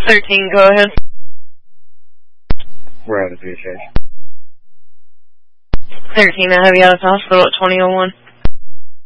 13, go ahead. We're out of PHH. 13, I have you out of the hospital at 2001.